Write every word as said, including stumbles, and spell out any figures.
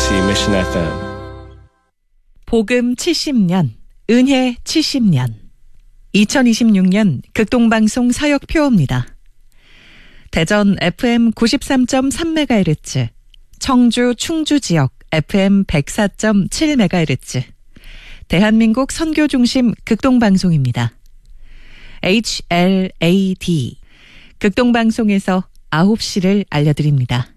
케이비씨 Mission 에프엠. 복음 칠십 년, 은혜 칠십 년. 이천이십육 년 극동방송 사역표입니다. 대전 에프엠 구십삼 점 삼 메가헤르츠, 청주 충주 지역 에프엠 백사 점 칠 메가헤르츠, 대한민국 선교중심 극동방송입니다. 에이치엘에이디, 극동방송에서 아홉 시를 알려드립니다.